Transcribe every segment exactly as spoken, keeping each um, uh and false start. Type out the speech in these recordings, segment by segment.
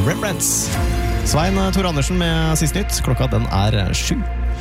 Rembrandts. Svein Tor Andersen med sist nytt. Klokka den er sju.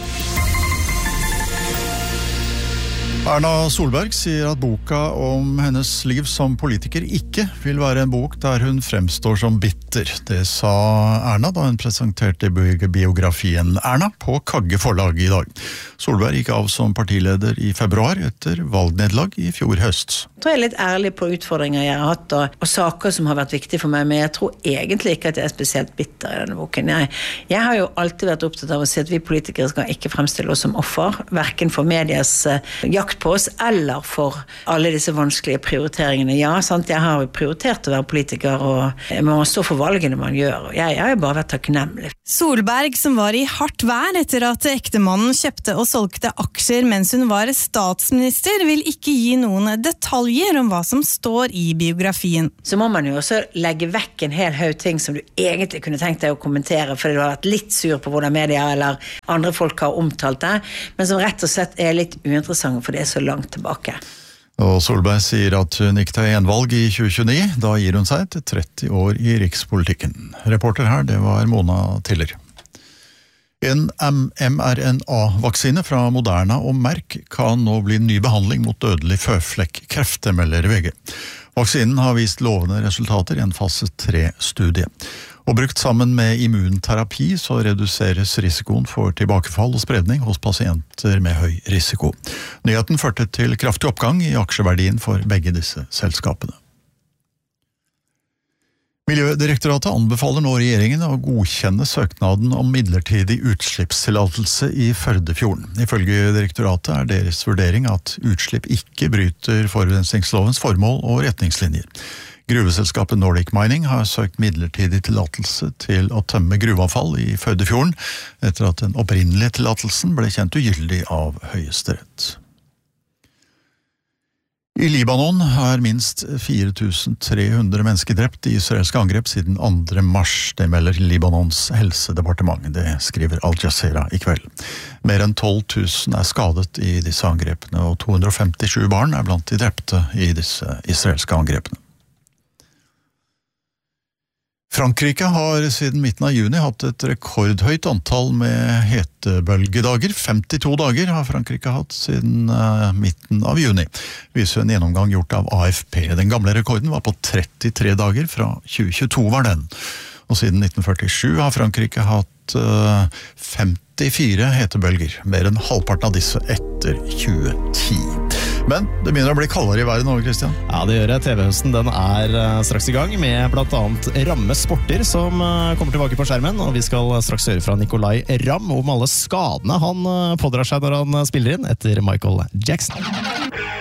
Erna Solberg sier at boka om hennes liv som politiker ikke vil være en bok der hun fremstår som bitter. Det sa Erna da hun presenterte biografien Erna på Kagge forlag i dag. Solberg gikk av som partileder i februar etter valgnedlag i fjor høst. Jeg tror jeg er litt ærlig på utfordringer jeg har hatt og, og saker som har vært viktige for meg, men jeg tror egentlig ikke at jeg er spesielt bitter i denne boken. Jeg, jeg har jo alltid vært opptatt av å si at vi politikere skal ikke fremstille oss som offer, hverken for medias uh, jakt på oss eller for alle disse vanskelige prioriteringene. Ja, sant, jeg har jo prioritert å være politiker, og man må stå for valgene man gjør, og jeg, jeg har jo bare vært takknemlig. Solberg, som var i hardt vær etter at ektemannen kjøpte og solgte aksjer mens hun var statsminister, vil ikke gi noen detaljer om hva som står i biografien. Så må man jo også legge vekk en hel haug ting som du egentlig kunne tenkt deg å kommentere, fordi du har vært litt sur på hvordan media eller andre folk har omtalt det, men som rett og slett er litt uinteressant, for det er så langt tilbake. Og Solberg sier at hun gikk til gjenvalg i tjue tjueni, da gir hun seg til tretti år i rikspolitikken. Reporter her, det var Mona Tiller. En M R N A-vaksine fra Moderna og Merck kan nå bli ny behandling mot dødelig føflekkreft, melder V G. Vaksinen har vist lovende resultater i en fase tre-studie. Og brukt sammen med immunterapi så reduseres risikoen for tilbakefall og spredning hos pasienter med høy risiko. Nyheten førte til kraftig oppgang i aksjeverdien for begge disse selskapene. Miljødirektoratet anbefaler nå regjeringen å godkjenne søknaden om midlertidig utslippstillatelse i Førdefjorden. Ifølge direktoratet er deres vurdering at utslipp ikke bryter forurensningslovens formål og retningslinjer. Gruveselskapet Nordic Mining har søkt midlertidig tillatelse til å tømme gruveavfall i Førdefjorden, etter at den opprinnelige tillatelsen ble kjent ugyldig av Høyesterett. I Libanon har minst fire tusen tre hundre mennesker drept i israelske angrep siden andre mars, det melder Libanons helsedepartement. Det skriver Al Jazeera i kveld. Mer enn tolv tusen er skadet i disse angrepene, og to hundre og femtisju barn er blant de drepte i disse israelske angrepene. Frankrike har siden midten av juni hatt et rekordhøyt antall med hetebølgedager. femtito dager har Frankrike hatt siden uh, midten av juni, viser en gjennomgang gjort av A F P. Den gamle rekorden var på trettitre dager, fra tjue tjueto var den. Og siden nitten førtisju har Frankrike hatt uh, femtifire hetebølger, mer enn halvparten av disse etter tjue ti. Men det begynner å bli kaldere i verden nå, Christian. Ja, det gjør det. T V-høsten den er straks i gang med blant annet Ramme Sporter som kommer tilbake på skjermen, og vi skal straks høre fra Nicolai Ramm om alle skadene han pådrar seg når han spiller inn etter Michael Jackson.